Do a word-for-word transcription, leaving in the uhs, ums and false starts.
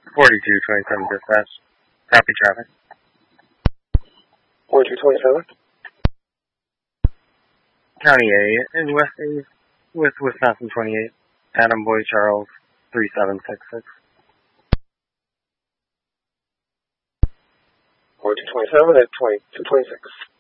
forty-two twenty-seven dispatch. Copy traffic. forty-two twenty-seven. County A in West A with Wisconsin twenty-eight. Adam Boy Charles three seven six six. forty-two twenty-seven at twenty-two twenty-six.